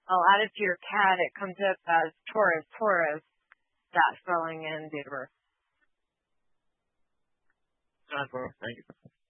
I'll add it to your CAD. It comes up as Taurus, Taurus, that spelling and date of birth. Thank you.